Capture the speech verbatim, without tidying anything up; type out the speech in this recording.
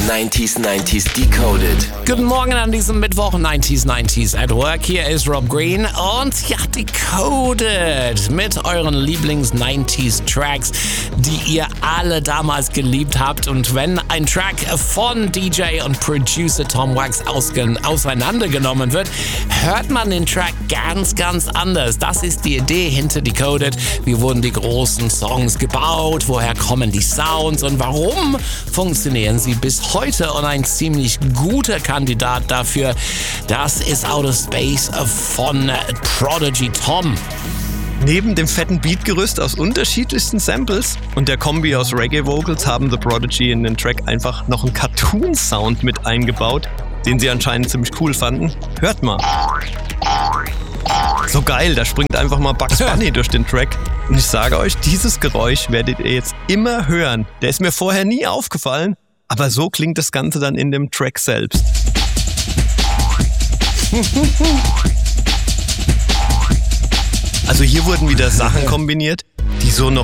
neunziger neunzig Decoded. Guten Morgen an diesem Mittwoch, neunziger neunzig at Work. Hier ist Rob Green und ja, Decoded mit euren Lieblings-neunziger Tracks, die ihr alle damals geliebt habt. Und wenn ein Track von D J und Producer Tom Wax ausge- auseinandergenommen wird, hört man den Track ganz, ganz anders. Das ist die Idee hinter Decoded. Wie wurden die großen Songs gebaut? Woher kommen die Sounds? Und warum funktionieren sie bis heute? Und ein ziemlich guter Kandidat dafür, das ist Outer Space von Prodigy Tom. Neben dem fetten Beatgerüst aus unterschiedlichsten Samples und der Kombi aus Reggae-Vocals haben The Prodigy in den Track einfach noch einen Cartoon-Sound mit eingebaut, den sie anscheinend ziemlich cool fanden. Hört mal. So geil, da springt einfach mal Bugs Bunny durch den Track. Und ich sage euch, dieses Geräusch werdet ihr jetzt immer hören. Der ist mir vorher nie aufgefallen, aber so klingt das Ganze dann in dem Track selbst. Also hier wurden wieder Sachen kombiniert, die so noch